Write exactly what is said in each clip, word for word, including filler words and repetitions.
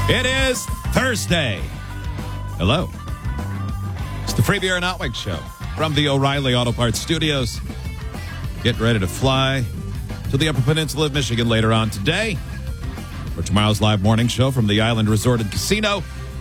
It is Thursday. Hello. It's the Free Beer and Outwig Show from the O'Reilly Auto Parts Studios. Get ready to fly to the Upper Peninsula of Michigan later on today for tomorrow's live morning show from the Island Resort and Casino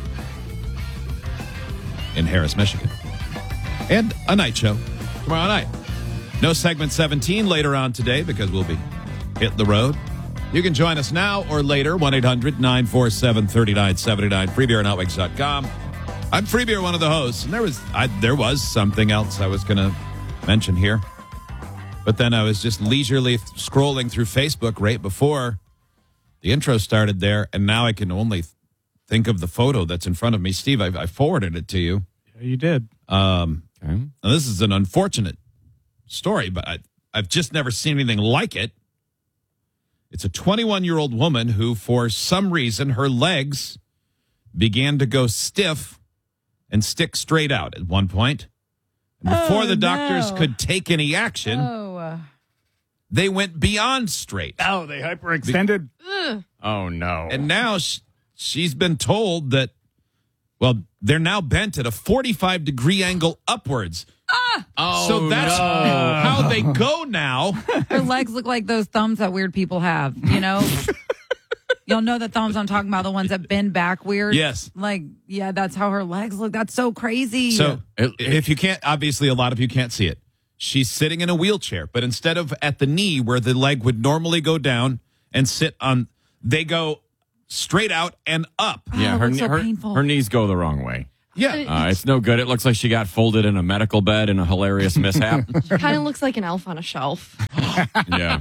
in Harris, Michigan. And a night show tomorrow night. No segment seventeen later on today because we'll be hitting the road. You can join us now or later, one eight hundred nine four seven three nine seven nine, free beer and outwigs dot com. I'm Free Beer, one of the hosts, and there was I, there was something else I was going to mention here. But then I was just leisurely scrolling through Facebook right before the intro started there, and now I can only think of the photo that's in front of me. Steve, I, I forwarded it to you. Yeah, you did. Um, okay. Now this is an unfortunate story, but I, I've just never seen anything like it. It's a twenty-one-year-old woman who, for some reason, her legs began to go stiff and stick straight out at one point. And before oh, the doctors no. could take any action, oh. they went beyond straight. Oh, they hyperextended? Ugh. Oh, no. And now sh- she's been told that, well, they're now bent at a forty-five degree angle upwards. Ah! Oh, so that's no. how they go now. Her legs look like those thumbs that weird people have, you know? You'll know the thumbs I'm talking about, the ones that bend back weird. Yes. Like, yeah, that's how her legs look. That's so crazy. So if you can't, obviously a lot of you can't see it. She's sitting in a wheelchair, but instead of at the knee where the leg would normally go down and sit on, they go straight out and up. Oh, Yeah, it her, looks so her, painful. her knees go the wrong way. Yeah. Uh, it's no good. It looks like she got folded in a medical bed in a hilarious mishap. Kind of looks like an elf on a shelf. Yeah.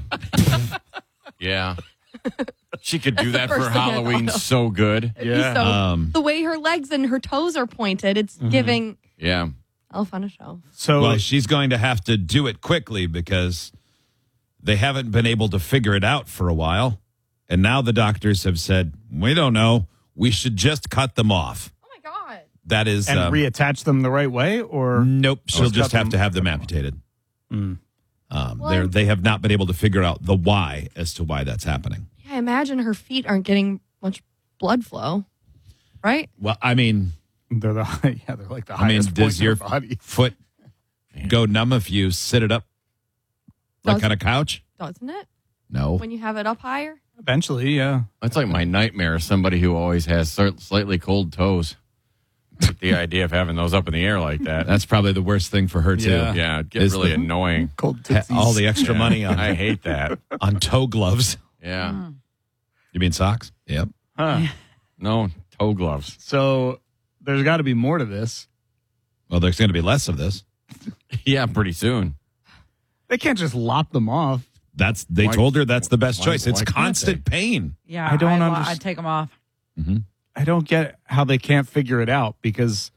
Yeah. She could do that First for thing I Halloween thought of. so good. Yeah. So Um, the way her legs and her toes are pointed, it's giving Yeah. elf on a shelf. So, well, she's going to have to do it quickly because they haven't been able to figure it out for a while. And now the doctors have said, we don't know. We should just cut them off. Oh, my God. That is... and um, reattach them the right way, or? Nope. She'll just just cut have them- to have them amputated. Mm. Um, Well, they're, I'm- they have not been able to figure out the why as to why that's happening. Yeah, I imagine her feet aren't getting much blood flow, right? Well, I mean, They're the, yeah, they're like the I mean, highest point does in your her body. foot go numb if you sit it up like Does- on a couch? Doesn't it? No. When you have it up higher? Eventually, yeah. That's like my nightmare. Somebody who always has slight- slightly cold toes. The idea of having those up in the air like that. That's probably the worst thing for her, too. Yeah. Yeah, it gets Is really the- annoying. Cold Ha- tootsies. all the extra Yeah. money on, I hate that. on toe gloves. Yeah. You mean socks? Yep. Huh. No, toe gloves. So there's got to be more to this. Well, there's going to be less of this. Yeah, pretty soon. They can't just lop them off. That's They Why- told her that's the best why- choice. It's why can't constant pain. yeah, I don't I, underst- I'd take them off. Mm-hmm. I don't get how they can't figure it out because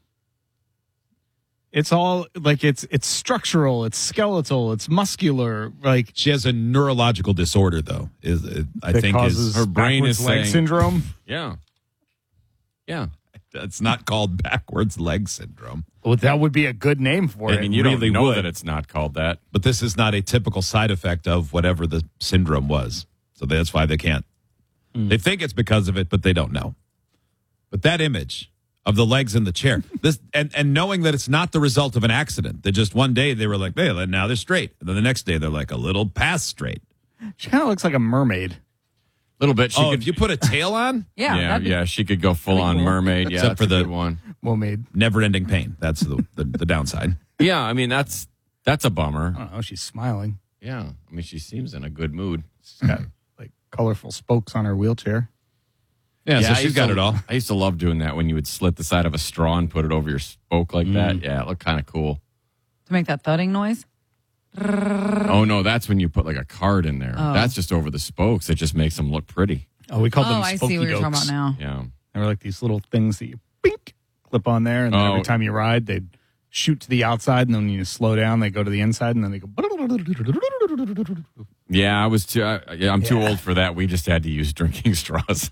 it's all like it's it's structural, it's skeletal, it's muscular. Like She has a neurological disorder, though. Is uh, I that think causes is her brain backwards is leg saying- syndrome. Yeah. Yeah. it's not called backwards leg syndrome. Well, that would be a good name for I it. mean, you really don't know would. that it's not called that. But this is not a typical side effect of whatever the syndrome was. So that's why they can't. They think it's because of it, but they don't know. But that image of the legs in the chair, this and, and knowing that it's not the result of an accident, that just one day they were like, hey, now they're straight. And then the next day they're like a little past straight. She kind of looks like a mermaid. A little bit. She oh, could, if you put a tail on, Yeah, yeah, that'd be- yeah, she could go full on cool. mermaid. Yeah, Except that's for a the- good one. Well made. never ending pain. That's the, the, the downside. Yeah, I mean that's that's a bummer. I don't know. She's smiling. Yeah, I mean she seems in a good mood. She's got like colorful spokes on her wheelchair. Yeah, so I she's used got to- it all. I used to love doing that when you would slit the side of a straw and put it over your spoke like that. Yeah, it looked kind of cool. To make that thudding noise? Oh no, that's when you put like a card in there. Oh. That's just over the spokes. It just makes them look pretty. Oh, we call Oh, them I spokey see what you're talking dokes. about now. Yeah. They were like these little things that you bink, clip on there, and then Oh. every time you ride, they'd shoot to the outside, and then when you slow down, they go to the inside, and then they go. Yeah, I was too. I, yeah, I'm too old for that. We just had to use drinking straws.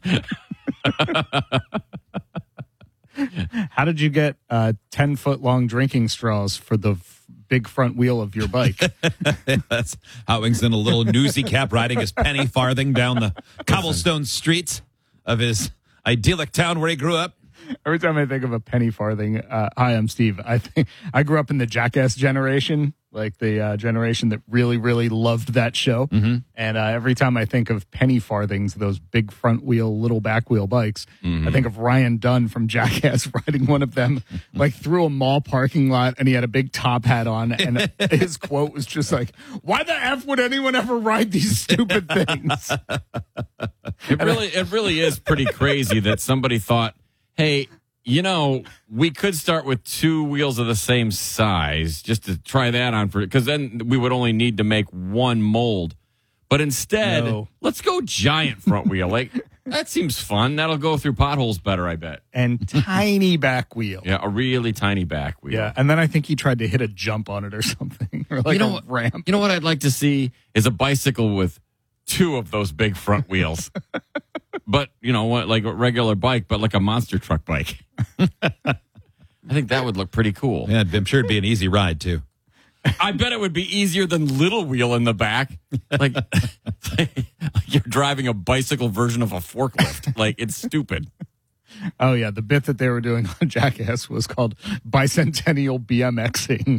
How did you get uh, ten foot long drinking straws for the f- big front wheel of your bike? That's Howing's in a little newsy cap riding his penny farthing down the cobblestone streets of his idyllic town where he grew up. Every time I think of a penny farthing, uh, hi, I'm Steve. I think I grew up in the Jackass generation, like the uh, generation that really, really loved that show. Mm-hmm. And uh, every time I think of penny farthings, those big front wheel, little back wheel bikes, Mm-hmm. I think of Ryan Dunn from Jackass riding one of them like through a mall parking lot, and he had a big top hat on, and his quote was just like, "Why the f would anyone ever ride these stupid things?" It really, it really is pretty crazy that somebody thought, hey, you know, we could start with two wheels of the same size just to try that on for, because then we would only need to make one mold. But instead, No. let's go giant front wheel. Like, that seems fun. That'll go through potholes better, I bet. And tiny back wheel. Yeah, a really tiny back wheel. Yeah, and then I think he tried to hit a jump on it or something, or like you know a what, ramp. You know what I'd like to see is a bicycle with two of those big front wheels. But, you know what, like a regular bike, but like a monster truck bike. I think that would look pretty cool. Yeah, I'm sure it'd be an easy ride, too. I bet it would be easier than little wheel in the back. Like, like you're driving a bicycle version of a forklift. Like, it's stupid. Oh yeah, the bit that they were doing on Jackass was called bicentennial BMXing.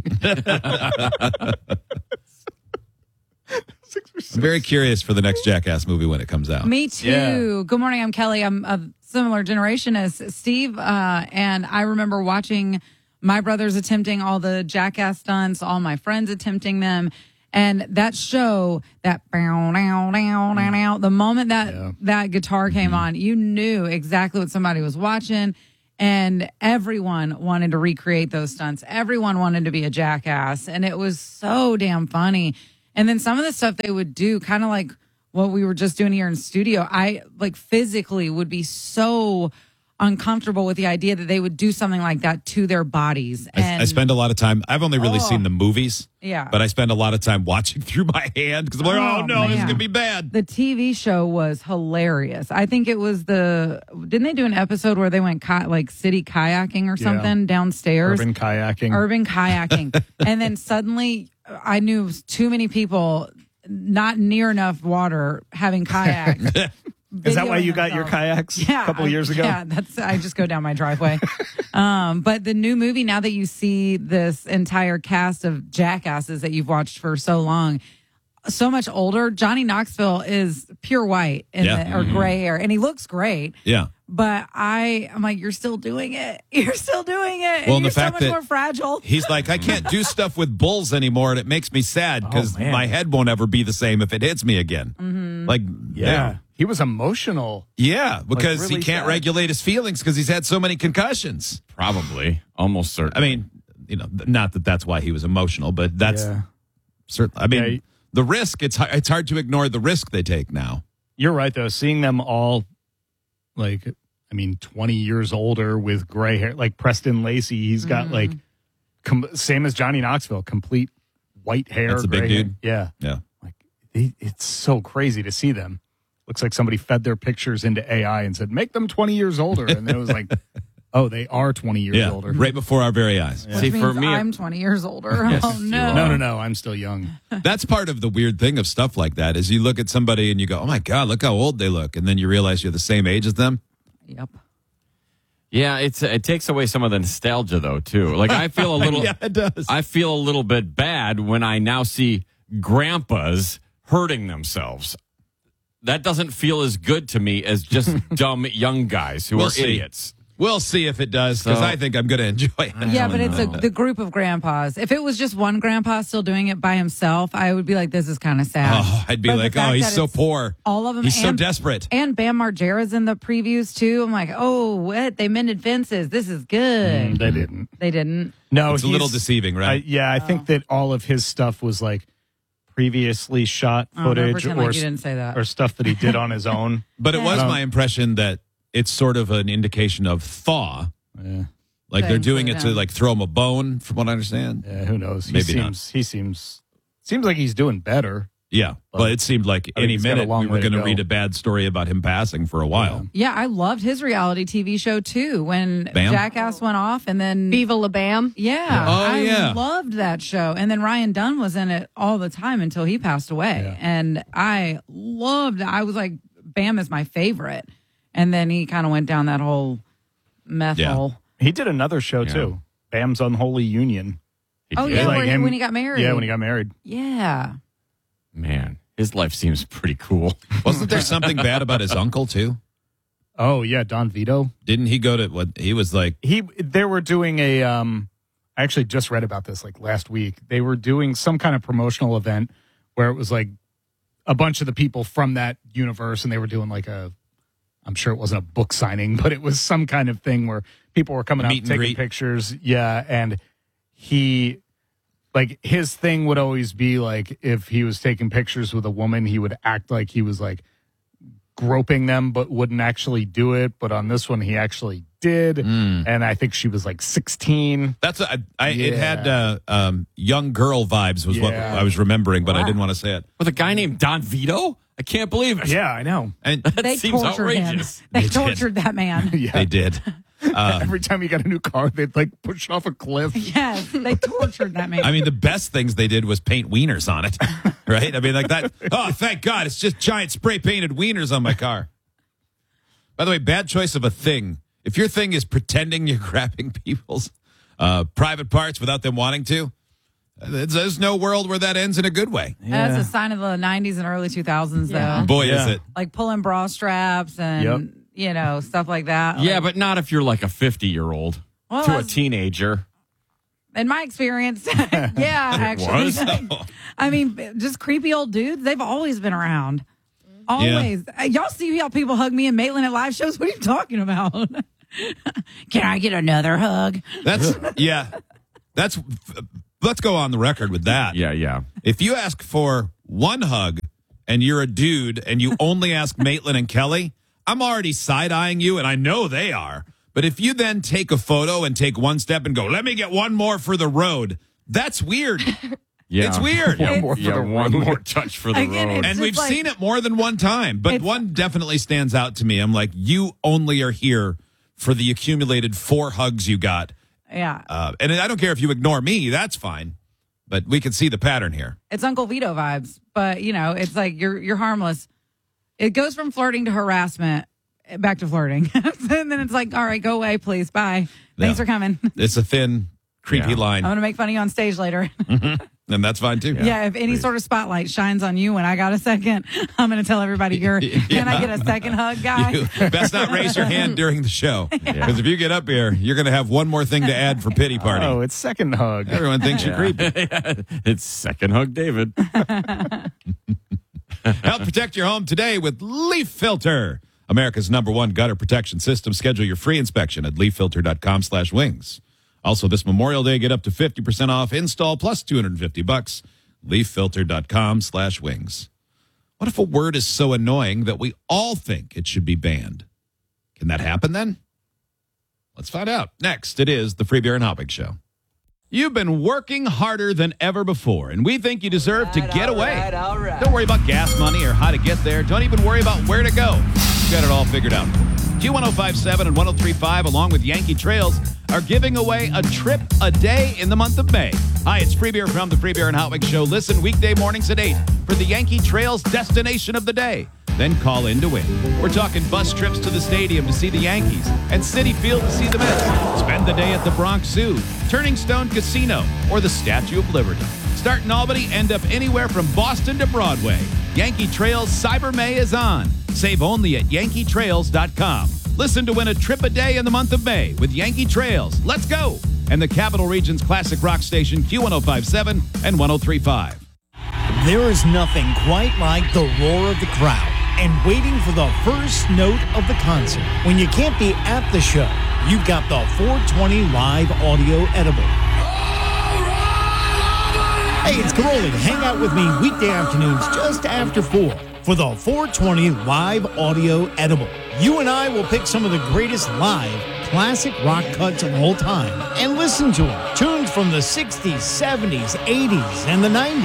I'm very curious for the next Jackass movie when it comes out. Me too. Yeah. Good morning. I'm Kelly. I'm of similar generation as Steve. Uh, and I remember watching my brothers attempting all the Jackass stunts, all my friends attempting them. And that show, that bow, down, down, down, down, the moment that Yeah. that guitar came on, you knew exactly what somebody was watching. And everyone wanted to recreate those stunts. Everyone wanted to be a jackass. And it was so damn funny. And then some of the stuff they would do, kind of like what we were just doing here in studio, I like physically would be so uncomfortable with the idea that they would do something like that to their bodies. I, And I spend a lot of time, I've only really Oh. seen the movies, yeah. but I spend a lot of time watching through my hand because I'm like, oh, Oh, no, this is man. going to be bad. The T V show was hilarious. I think it was the, didn't they do an episode where they went ki- like city kayaking or Yeah. something downstairs? Urban kayaking. Urban kayaking. And then suddenly I knew too many people, not near enough water, having kayaks. Is that why videoing you got your themselves. kayaks Yeah, a couple of I- years ago? Yeah, that's I just go down my driveway. um, but the new movie, now that you see this entire cast of jackasses that you've watched for so long, so much older. Johnny Knoxville is pure white in Yeah. the, or gray hair, and he looks great. Yeah. But I, I'm like, you're still doing it. You're still doing it. Well, and and the you're so fact much that more fragile. He's like, I can't do stuff with bulls anymore, and it makes me sad because Oh, man. my head won't ever be the same if it hits me again. Mm-hmm. Like, Yeah. He was emotional. Yeah, because really he can't sad. regulate his feelings because he's had so many concussions. Probably. Almost certain. I mean, you know, not that that's why he was emotional, but that's Yeah. certainly, I mean, Yeah, he- the risk, it's, hi- it's hard to ignore the risk they take now. You're right, though. Seeing them all, like, I mean, twenty years older with gray hair, like Preston Lacey, he's got, Mm-hmm. like, com- same as Johnny Knoxville, complete white hair. That's a big gray hair. dude. Yeah. Yeah. Like, they, it's so crazy to see them. Looks like somebody fed their pictures into A I and said, make them twenty years older. And then it was like, oh, they are twenty years Yeah. older. Right before our very eyes. Which See, means for me, I'm twenty years older. Yes, oh you no. are. No, no, no. I'm still young. That's part of the weird thing of stuff like that is you look at somebody and you go, oh my God, look how old they look. And then you realize you're the same age as them. Yep. yeah, it's it takes away some of the nostalgia, though, too. Like, I feel a little... Yeah, it does. I feel a little bit bad when I now see grandpas hurting themselves. That doesn't feel as good to me as just dumb young guys who We'll are see. idiots. We'll see if it does because So- I think I'm going to enjoy it. Yeah, but it's a, know. the group of grandpas. If it was just one grandpa still doing it by himself, I would be like, this is kind of sad. Oh, I'd be But the like, fact oh, he's that so it's poor. all of them. He's so and, desperate. And Bam Margera's in the previews too. I'm like, oh, what? They mended fences. This is good. Mm, they didn't. They didn't. No, It's a little he's- deceiving, I, right? yeah, I think that all of his stuff was like previously shot Oh, don't footage pretend or, like you didn't say that. or stuff that he did on his own. But it was Yeah. my impression that it's sort of an indication of thaw. Yeah, Like To they're doing include it to him. like throw him a bone, from what I understand. yeah who knows? He Maybe not. seems he seems seems like he's doing better. Yeah, but it seemed like I think any he's got a minute long we were way to going to go. read a bad story about him passing for a while. Yeah, I loved his reality T V show too. When Bam? Jackass went off, and then Viva La Bam. yeah, Oh, I yeah. loved that show. And then Ryan Dunn was in it all the time until he passed away. Yeah. And I loved. I was like, Bam is my favorite. And then he kind of went down that whole meth Yeah. hole. He did another show, Yeah. too. Bam's Unholy Union. He Oh, did. yeah, Like where he- him- when he got married. Yeah, when he got married. Yeah. Man, his life seems pretty cool. Wasn't there something bad about his uncle, too? Oh, yeah, Don Vito. Didn't he go to what? He was like, He They were doing a, um, I actually just read about this like last week. They were doing some kind of promotional event where it was like a bunch of the people from that universe, and they were doing like a, I'm sure it wasn't a book signing, but it was some kind of thing where people were coming A out meet and taking greet. pictures. Yeah, and he, like, his thing would always be like, if he was taking pictures with a woman, he would act like he was like groping them, but wouldn't actually do it. But on this one, he actually did. And I think she was like sixteen. that's a, I, it Yeah. had uh, um, young girl vibes, was what Yeah. I was remembering, but I Wow. didn't want to say it. With a guy named Don Vito? I can't believe it. Yeah, I know. And That They seems tortured outrageous. him. They, They did. tortured that man. Yeah. they did. Every time he got a new car, they'd like push it off a cliff. Yes, they tortured that man. I mean, the best things they did was paint wieners on it, right? I mean, like that. Oh, thank God. It's just giant spray painted wieners on my car. By the way, bad choice of a thing. If your thing is pretending you're grabbing people's uh, private parts without them wanting to, there's, there's no world where that ends in a good way. That's a sign of the nineties and early two thousands, Yeah. though. Boy, is Yeah. it. Like pulling bra straps and, Yep. you know, stuff like that. Yeah, Like, but not if you're like a fifty-year-old Well, to a that's- teenager. in my experience, yeah, actually. was? I mean, just creepy old dudes, they've always been around. Always. Uh, Y'all see how people hug me and Maitland at live shows? What are you talking about? Can I get another hug? That's, yeah. That's, let's go on the record with that. Yeah, yeah. If you ask for one hug and you're a dude and you only ask Maitland and Kelly, I'm already side eyeing you, and I know they are. But if you then take a photo and take one step and go, let me get one more for the road, that's weird. Yeah. It's weird. Yeah, One more for yeah, the one road. more touch for the Again, road. it's- And we've like- seen it more than one time, but It's- one definitely stands out to me. I'm like, you only are here for the accumulated four hugs you got. Yeah. Uh, and I don't care if you ignore me, that's fine. But we can see the pattern here. It's Uncle Vito vibes, but you know, it's like you're you're harmless. It goes from flirting to harassment back to flirting. And then it's like, all right, go away, please. Bye. Thanks Yeah. for coming. It's a thin, creepy Yeah. line, I'm going to make fun of you on stage later. and that's fine too. Yeah, if any sort of spotlight shines on you when I got a second, I'm going to tell everybody you're, can I get a second hug, guy? You best not raise your hand during the show. Because if you get up here, you're going to have one more thing to add for pity party. Oh, it's second hug. Everyone thinks you're creepy. It's second hug David. Help protect your home today with Leaf Filter, America's number one gutter protection system. Schedule your free inspection at leaf filter dot com slash wings. Also, this Memorial Day, get up to fifty percent off install plus two hundred fifty bucks. leaf filter dot com slash wings. What if a word is so annoying that we all think it should be banned? Can that happen then? Let's find out. Next, it is the Free Beer and Hot Wings Show. You've been working harder than ever before, and we think you deserve to get away. Don't worry about gas money or how to get there. Don't even worry about where to go. We've got it all figured out. Q ten fifty-seven and ten thirty-five, along with Yankee Trails, are giving away a trip a day in the month of May. Hi, it's Free Beer from the Free Beer and Hot Wings Show. Listen weekday mornings at eight for the Yankee Trails destination of the day. Then call in to win. We're talking bus trips to the stadium to see the Yankees and Citi Field to see the Mets. Spend the day at the Bronx Zoo, Turning Stone Casino, or the Statue of Liberty. Start in Albany, end up anywhere from Boston to Broadway. Yankee Trails Cyber May is on. Save only at yankee trails dot com. Listen to win a trip a day in the month of May with Yankee Trails. Let's go! And the Capital Region's classic rock station Q ten fifty-seven and ten thirty-five. There is nothing quite like the roar of the crowd and waiting for the first note of the concert. When you can't be at the show, you've got the four twenty Live Audio Edible. Hey, it's Caroli. Hang out with me weekday afternoons just after four for the four twenty Live Audio Edible. You and I will pick some of the greatest live classic rock cuts of all time and listen to them. Tunes from the sixties, seventies, eighties, and the nineties.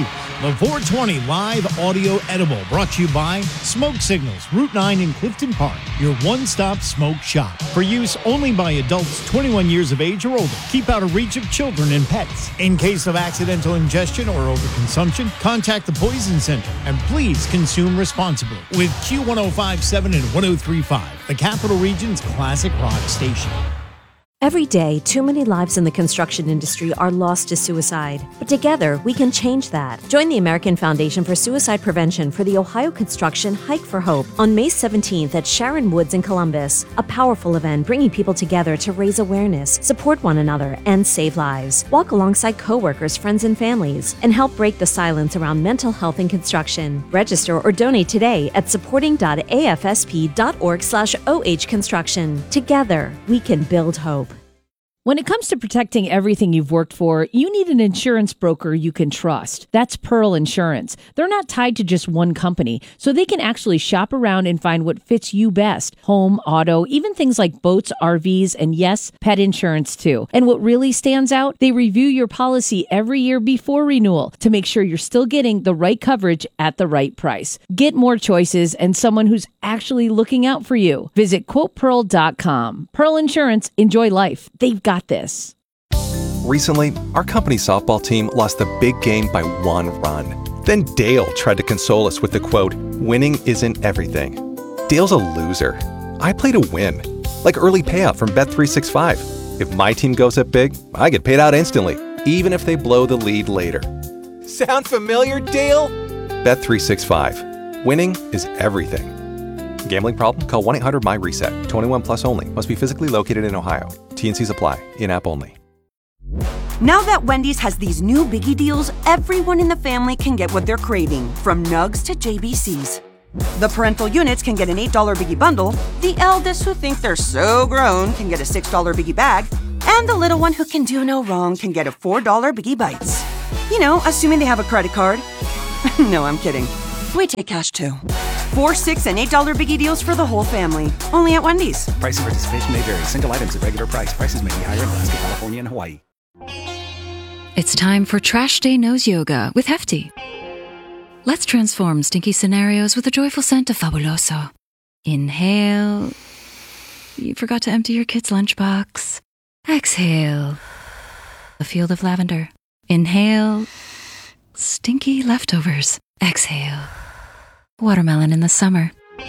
The four twenty Live Audio Edible, brought to you by Smoke Signals, Route nine in Clifton Park, your one-stop smoke shop. For use only by adults twenty-one years of age or older. Keep out of reach of children and pets. In case of accidental ingestion or overconsumption, contact the Poison Center, and please consume responsibly. With Q one oh five point seven and one oh three point five, the Capital Region's classic rock station. Every day, too many lives in the construction industry are lost to suicide. But together, we can change that. Join the American Foundation for Suicide Prevention for the Ohio Construction Hike for Hope on May seventeenth at Sharon Woods in Columbus. A powerful event bringing people together to raise awareness, support one another, and save lives. Walk alongside coworkers, friends, and families, and help break the silence around mental health in construction. Register or donate today at supporting.afsp.org slash OH construction. Together, we can build hope. When it comes to protecting everything you've worked for, you need an insurance broker you can trust. That's Pearl Insurance. They're not tied to just one company, so they can actually shop around and find what fits you best. Home, auto, even things like boats, R Vs, and yes, pet insurance too. And what really stands out, they review your policy every year before renewal to make sure you're still getting the right coverage at the right price. Get more choices and someone who's actually looking out for you. Visit quote pearl dot com. Pearl Insurance, enjoy life. They've got this. Recently, our company softball team lost the big game by one run. Then Dale tried to console us with the quote, "Winning isn't everything." Dale's a loser. I play to win. Like early payout from Bet three sixty-five. If my team goes up big, I get paid out instantly, even if they blow the lead later. Sound familiar, Dale? Bet three sixty-five. Winning is everything. Gambling problem? Call one eight hundred M Y reset. twenty-one plus only. Must be physically located in Ohio. T N Cs apply. In-app only. Now that Wendy's has these new biggie deals, everyone in the family can get what they're craving, from nugs to J B Cs. The parental units can get an eight dollar biggie bundle, the eldest who think they're so grown can get a six dollar biggie bag, and the little one who can do no wrong can get a four dollar biggie bites. You know, assuming they have a credit card. No, I'm kidding. We take cash too. Four, six, and eight dollar biggie deals for the whole family. Only at Wendy's. Price and participation may vary. Single items at regular price. Prices may be higher in Alaska, California, and Hawaii. It's time for Trash Day Nose Yoga with Hefty. Let's transform stinky scenarios with a joyful scent of Fabuloso. Inhale. You forgot to empty your kid's lunchbox. Exhale. A field of lavender. Inhale. Stinky leftovers. Exhale. Watermelon in the summer.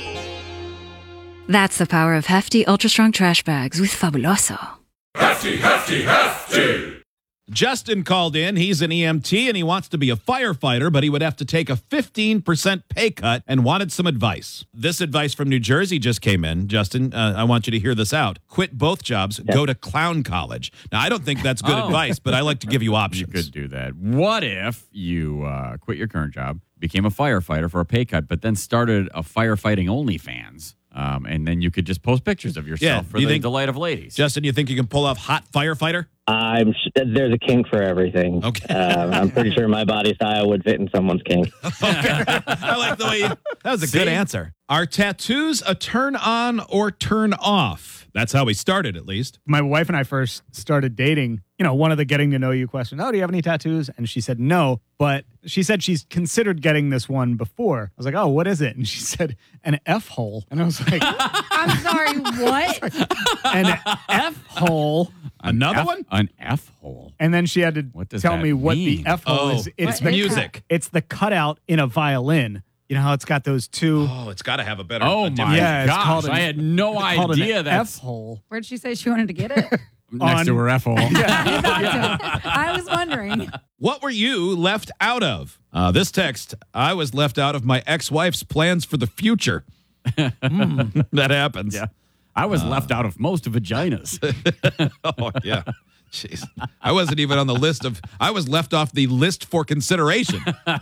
That's the power of Hefty Ultra Strong Trash Bags with Fabuloso. Hefty, hefty, hefty! Justin called in. He's an E M T and he wants to be a firefighter, but he would have to take a fifteen percent pay cut and wanted some advice. This advice from New Jersey just came in. Justin, uh, I want you to hear this out. Quit both jobs, yep. Go to clown college. Now, I don't think that's good oh. advice, but I like to give you options. You could do that. What if you uh, quit your current job, became a firefighter for a pay cut, but then started a firefighting OnlyFans? Um, and then you could just post pictures of yourself yeah, for you the think, delight of ladies. Justin, you think you can pull off hot firefighter? I'm there's a kink for everything. Okay, um, I'm pretty sure my body style would fit in someone's kink. Okay. I like the way you, that was a See? good answer. Are tattoos a turn on or turn off? That's how we started, at least. My wife and I first started dating. You know, one of the getting to know you questions. Oh, do you have any tattoos? And she said no, but she said she's considered getting this one before. I was like, oh, what is it? And she said an F hole, and I was like, I'm sorry, what? An F hole. Another F, one? An F hole. And then she had to what does tell that me what mean? the F hole oh, is. It's the music. It's the cutout in a violin. You know how it's got those two. Oh, it's got to have a better. Oh a my yeah, gosh! It's called an, I had no idea that F hole. Where'd she say she wanted to get it? Next On, to her F hole. Yeah. I was wondering. What were you left out of? Uh, this text: I was left out of my ex-wife's plans for the future. mm, that happens. Yeah. I was uh, left out of most vaginas. Oh yeah. Jeez. I wasn't even on the list of, I was left off the list for consideration.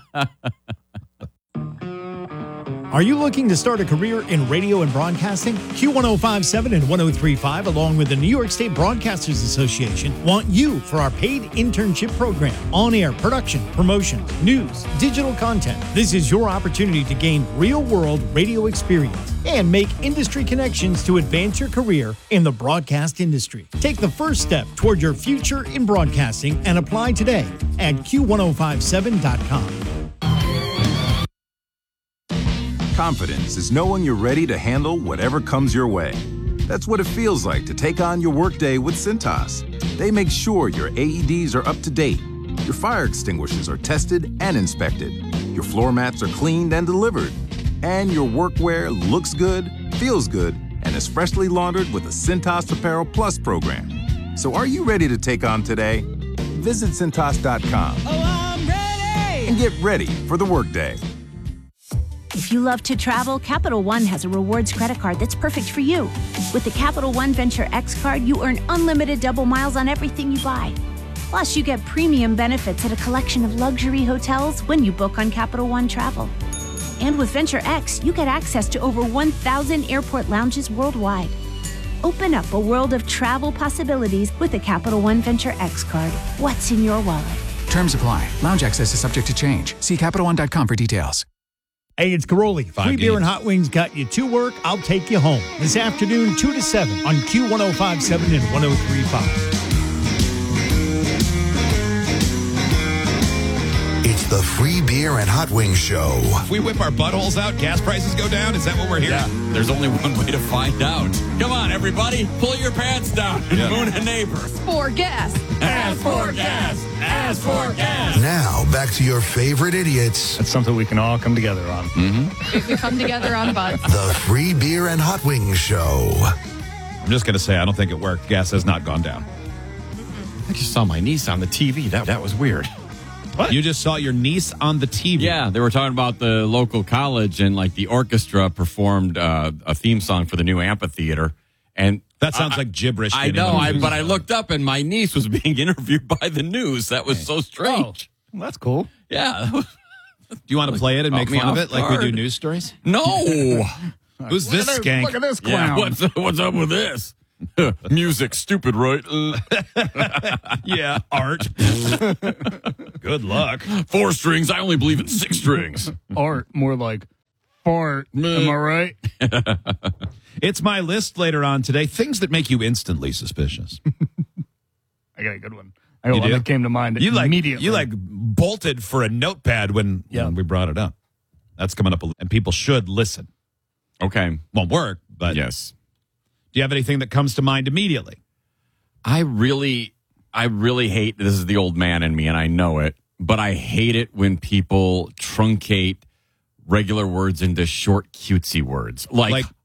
Are you looking to start a career in radio and broadcasting? Q one oh five point seven and one oh three point five, along with the New York State Broadcasters Association, want you for our paid internship program. On-air production, promotions, news, digital content. This is your opportunity to gain real-world radio experience and make industry connections to advance your career in the broadcast industry. Take the first step toward your future in broadcasting and apply today at Q one oh five seven dot com. Confidence is knowing you're ready to handle whatever comes your way. That's what it feels like to take on your workday with Cintas. They make sure your A E Ds are up to date, your fire extinguishers are tested and inspected, your floor mats are cleaned and delivered, and your workwear looks good, feels good, and is freshly laundered with the Cintas Apparel Plus program. So are you ready to take on today? Visit Cintas dot com. Oh, I'm ready! And get ready for the workday. If you love to travel, Capital One has a rewards credit card that's perfect for you. With the Capital One Venture X card, you earn unlimited double miles on everything you buy. Plus, you get premium benefits at a collection of luxury hotels when you book on Capital One Travel. And with Venture X, you get access to over one thousand airport lounges worldwide. Open up a world of travel possibilities with the Capital One Venture X card. What's in your wallet? Terms apply. Lounge access is subject to change. See Capital One dot com for details. Hey, it's Caroli. Five Free beer games. and hot wings got you to work. I'll take you home. This afternoon, two to seven on Q one oh five point seven and one oh three point five. It's the Free Beer and Hot Wings Show. If we whip our buttholes out, gas prices go down? Is that what we're hearing? Yeah, there's only one way to find out. Come on, everybody, pull your pants down and Yeah. moon a neighbor. For gas. As for gas, as for gas. Now, back to your favorite idiots. That's something we can all come together on. We we come together on butts. The Free Beer and Hot Wings Show. I'm just going to say, I don't think it worked. Gas has not gone down. I just saw my niece on the T V. That that was weird. What? You just saw your niece on the T V? Yeah, they were talking about the local college and like the orchestra performed uh, a theme song for the new amphitheater. And that sounds I, like gibberish. I know, I, but I looked up and my niece was being interviewed by the news. That was so strange. Oh, well, that's cool. Yeah. Do you want to play it and make Caught me fun of off it like we do guard. news stories? No. Who's this Look at skank? Look at this Yeah, clown. what's, what's up with this? Music, stupid, right? Yeah, art. Good luck. Four strings. I only believe in six strings. Art, more like fart. Am I right? It's my list later on today. Things that make you instantly suspicious. I got a good one. I got You one do? that came to mind You like immediately. you like bolted for a notepad when, Yeah. when we brought it up. That's coming up, and people should listen. Okay. Won't work, but Yes. do you have anything that comes to mind immediately? I really, I really hate, this is the old man in me and I know it, but I hate it when people truncate regular words into short, cutesy words. Like, Like